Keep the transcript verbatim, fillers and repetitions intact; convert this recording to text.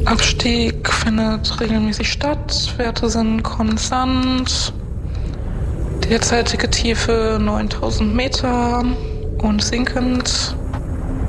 Abstieg findet regelmäßig statt. Werte sind konstant. Derzeitige Tiefe neuntausend Meter und sinkend.